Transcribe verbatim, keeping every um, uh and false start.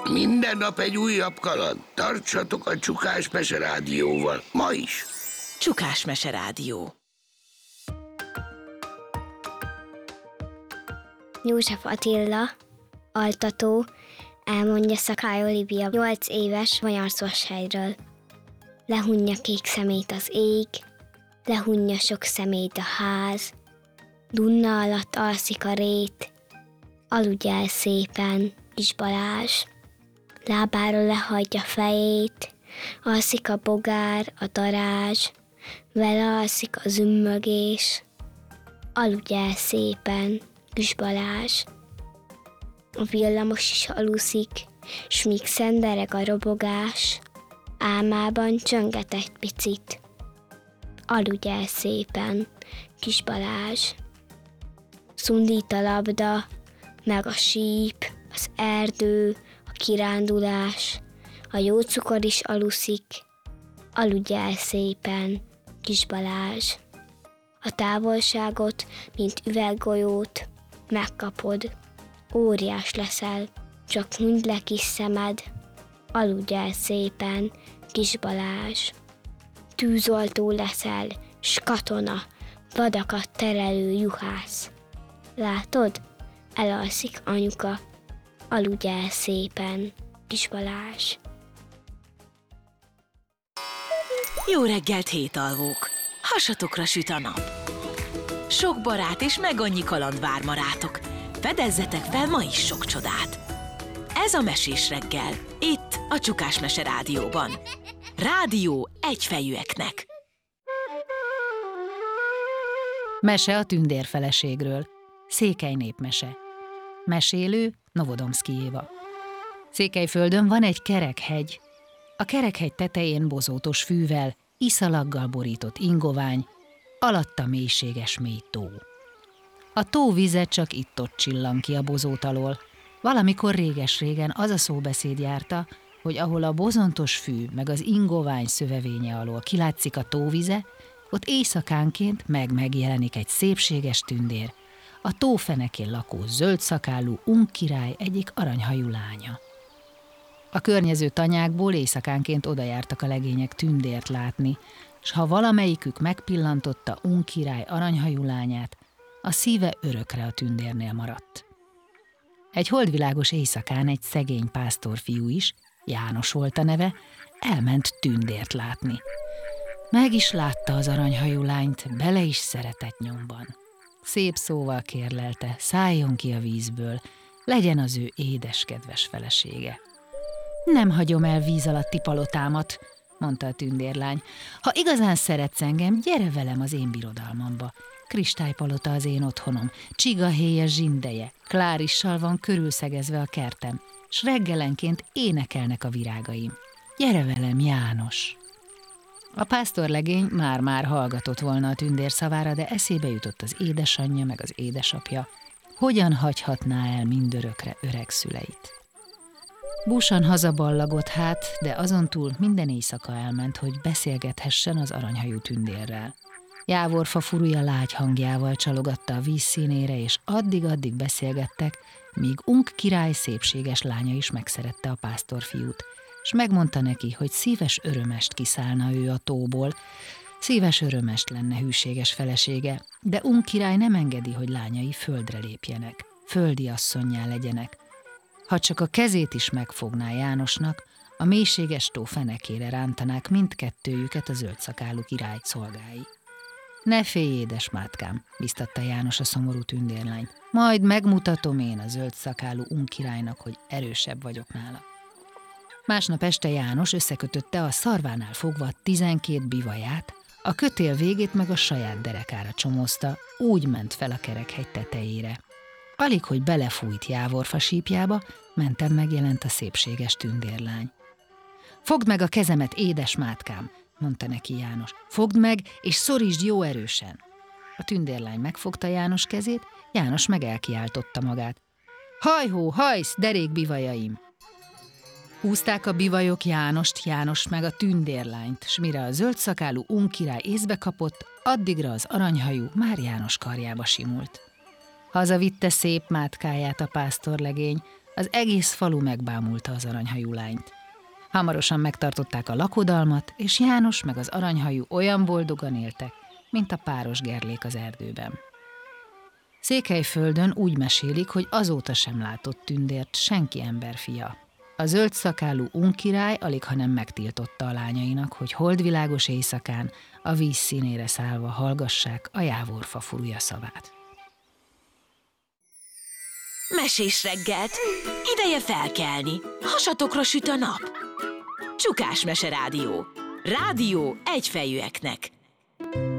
Minden nap egy újabb kaland. Tartsatok a Csukás Mese Rádióval, ma is. Csukás Mese Rádió. József Attila, altató, elmondja Szakály Olivia nyolc éves Vanyarszorshelyről. Lehunja kék szemét az ég, lehunja sok szemét a ház, Dunna alatt alszik a rét, aludj el szépen, kis Balázs. Lábáról lehagyja fejét, alszik a bogár, a darázs, vele alszik a zümmögés, aludj el szépen, kis Balázs. A villamos is aluszik, s míg szendereg a robogás, álmában csönget egy picit. Aludj el szépen, kis Balázs. Szundít a labda, meg a síp, az erdő, a kirándulás, a jó cukor is aluszik. Aludj el szépen, kis Balázs. A távolságot, mint üveggolyót, megkapod. Óriás leszel, csak hunyd le kis szemed. Aludj el szépen, kis Balázs. Tűzoltó leszel, s katona, vadakat terelő juhász. Látod? Elalszik anyuka. Aludj el szépen, kis Balázs. Jó reggelt, hétalvók! Hasatokra süt a nap. Sok barát és meg annyi kaland vár ma rátok. Fedezzetek fel ma is sok csodát. Ez a Mesés reggel, itt a Csukás Mese Rádióban. Rádió egyfejűeknek. Mese a tündérfeleségről. Székely népmese. Mesélő Novodomszky Éva. Székelyföldön van egy kerekhegy. A kerekhegy tetején bozótos fűvel, iszalaggal borított ingovány, alatta mélységes mély tó. A tó vize csak itt-ott csillan ki a bozót alól. Valamikor réges-régen az a szóbeszéd járta, hogy ahol a bozontos fű meg az ingovány szövevénye alól kilátszik a tóvize, ott éjszakánként meg-megjelenik egy szépséges tündér, a tó fenekén lakó zöldszakálú Ung király egyik aranyhajú lánya. A környező tanyákból éjszakánként odajártak a legények tündért látni, s ha valamelyikük megpillantotta Ung király aranyhajú lányát, a szíve örökre a tündérnél maradt. Egy holdvilágos éjszakán egy szegény pásztorfiú is, János volt a neve, elment tündért látni. Meg is látta az aranyhajú lányt, bele is szeretett nyomban. Szép szóval kérlelte, szálljon ki a vízből, legyen az ő édes, kedves felesége. Nem hagyom el víz alatti palotámat, mondta a tündérlány. Ha igazán szeretsz engem, gyere velem az én birodalmamba. Kristálypalota az én otthonom, csigahéja zsindeje, klárissal van körülszegezve a kertem, s reggelenként énekelnek a virágaim. Gyere velem, János! A pásztorlegény már-már hallgatott volna a tündér szavára, de eszébe jutott az édesanyja meg az édesapja. Hogyan hagyhatná el mindörökre öreg szüleit? Búsan hazaballagott hát, de azon túl minden éjszaka elment, hogy beszélgethessen az aranyhajú tündérrel. Jávorfa furúja lágy hangjával csalogatta a víz színére, és addig-addig beszélgettek, míg Ung király szépséges lánya is megszerette a pásztorfiút, s megmondta neki, hogy szíves örömest kiszállna ő a tóból, szíves örömest lenne hűséges felesége, de Ung király nem engedi, hogy lányai földre lépjenek, földi asszonnyá legyenek. Ha csak a kezét is megfogná Jánosnak, a mélységes tó fenekére rántanák mindkettőjüket a zöldszakálú király szolgái. Ne félj, édes mátkám, biztatta János a szomorú tündérlányt. Majd megmutatom én a zöldszakálú Ung királynak, hogy erősebb vagyok nála. Másnap este János összekötötte a szarvánál fogva tizenkét bivaját, a kötél végét meg a saját derekára csomózta, úgy ment fel a kerekhegy tetejére. Alig, hogy belefújt Jávorfa sípjába, mentem megjelent a szépséges tündérlány. Fogd meg a kezemet, édes mátkám, mondta neki János. Fogd meg, és szorítsd jó erősen. A tündérlány megfogta János kezét, János meg elkiáltotta magát. Hajhó, hajsz, derék bivajaim! Húzták a bivajok Jánost, János meg a tündérlányt, s mire a zöldszakálú Ung király észbe kapott, addigra az aranyhajú már János karjába simult. Hazavitte szép mátkáját a pásztorlegény, Az egész falu megbámulta az aranyhajú lányt. Hamarosan megtartották a lakodalmat, és János meg az aranyhajú olyan boldogan éltek, mint a páros gerlék az erdőben. Székelyföldön úgy mesélik, hogy azóta sem látott tündért senki emberfia. A zöld szakálú unkirály alighanem megtiltotta a lányainak, hogy holdvilágos éjszakán a víz színére szállva hallgassák a jávorfa furúja szavát. Mesés reggelt! Ideje felkelni! Hasatokra süt a nap! Csukás Mese Rádió. Rádió egyfejűeknek.